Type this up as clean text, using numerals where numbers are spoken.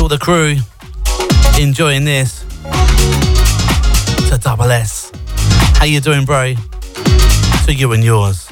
all the crew enjoying this. To Double S. How you doing, bro? To you and yours.